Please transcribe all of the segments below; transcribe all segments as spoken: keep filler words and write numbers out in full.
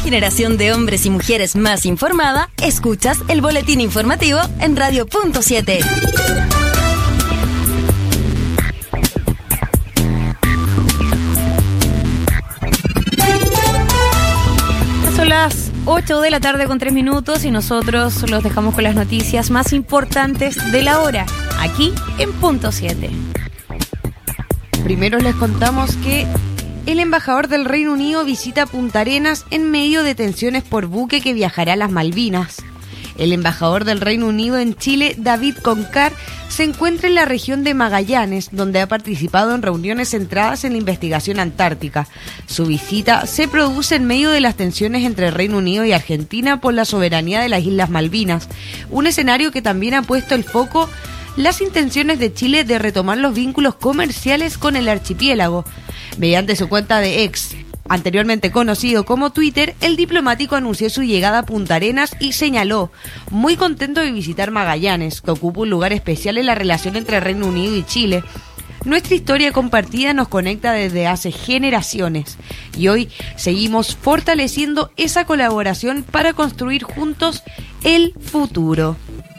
generación de hombres y mujeres más informada, escuchas el boletín informativo en Radio Punto siete. Son las ocho de la tarde con tres minutos y nosotros los dejamos con las noticias más importantes de la hora, aquí en Punto siete. Primero les contamos que el embajador del Reino Unido visita Punta Arenas en medio de tensiones por buque que viajará a las Malvinas. El embajador del Reino Unido en Chile, David Concar, se encuentra en la región de Magallanes, donde ha participado en reuniones centradas en la investigación antártica. Su visita se produce en medio de las tensiones entre el Reino Unido y Argentina por la soberanía de las Islas Malvinas, un escenario que también ha puesto el foco las intenciones de Chile de retomar los vínculos comerciales con el archipiélago. Mediante su cuenta de X, anteriormente conocido como Twitter, el diplomático anunció su llegada a Punta Arenas y señaló: muy contento de visitar Magallanes, que ocupa un lugar especial en la relación entre Reino Unido y Chile. Nuestra historia compartida nos conecta desde hace generaciones y hoy seguimos fortaleciendo esa colaboración para construir juntos el futuro.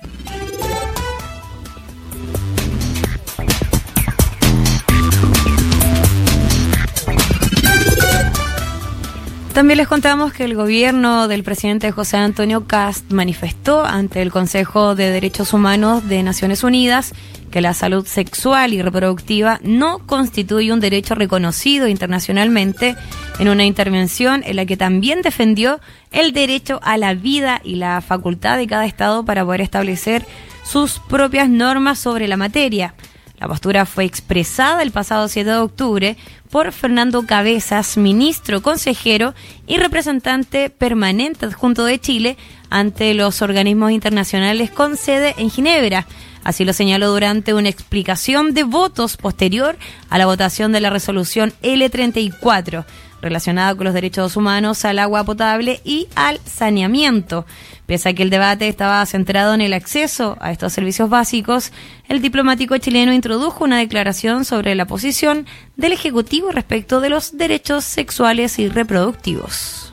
También les contamos que el gobierno del presidente José Antonio Kast manifestó ante el Consejo de Derechos Humanos de Naciones Unidas que la salud sexual y reproductiva no constituye un derecho reconocido internacionalmente, en una intervención en la que también defendió el derecho a la vida y la facultad de cada Estado para poder establecer sus propias normas sobre la materia. La postura fue expresada el pasado siete de octubre por Fernando Cabezas, ministro consejero y representante permanente adjunto de Chile ante los organismos internacionales con sede en Ginebra. Así lo señaló durante una explicación de votos posterior a la votación de la resolución L treinta y cuatro, relacionada con los derechos humanos al agua potable y al saneamiento. Pese a que el debate estaba centrado en el acceso a estos servicios básicos, el diplomático chileno introdujo una declaración sobre la posición del Ejecutivo respecto de los derechos sexuales y reproductivos.